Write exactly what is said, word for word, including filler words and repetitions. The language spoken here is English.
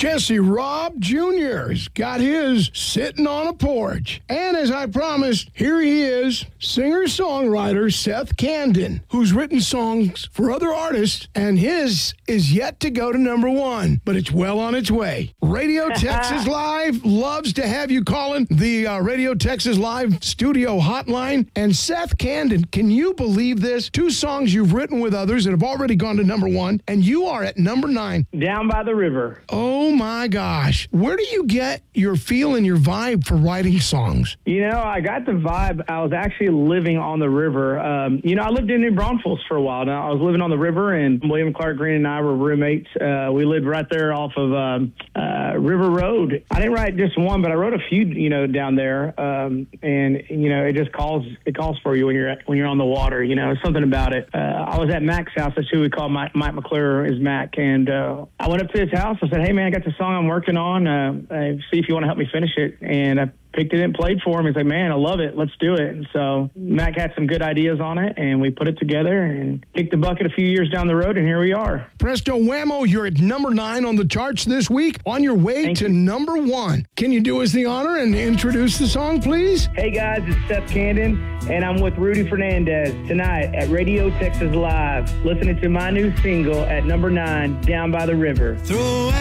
Jesse Robb Junior's got his Sitting on a Porch. And as I promised, here he is, singer-songwriter Seth Candon, who's written songs for other artists, and his is yet to go to number one, but it's well on its way. Radio Texas Live loves to have you calling the uh, Radio Texas Live studio hotline. And Seth Candon, can you believe this? Two songs you've written with others that have already gone to number one, and you are at number nine. Down by the River. Oh my gosh. Where do you get your feel and your vibe for writing songs? You know, I got the vibe. I was actually living on the river. Um, you know, I lived in New Braunfels for a while. Now, I was living on the river, and William Clark Green and I were roommates. Uh, we lived right there off of um, uh, River Road. I didn't write just one, but I wrote a few, you know, down there. Um, and, you know, it just calls it calls for you when you're when you're on the water. You know, something about it. Uh, I was at Mac's house. That's who we call Mike, Mike McClure is Mac. And uh, I went up to his house. I said, hey, man, I got the song I'm working on. Uh, uh, see if you want to help me finish it. And I picked it and played for him. He's like, man, I love it. Let's do it. And so Mac had some good ideas on it, and we put it together and kicked the bucket a few years down the road, and here we are. Presto whammo, you're at number nine on the charts this week, on your way Thank to you. number one. Can you do us the honor and introduce the song, please? Hey, guys, it's Seth Candon, and I'm with Rudy Fernandez tonight at Radio Texas Live, listening to my new single at number nine, Down by the River. Throw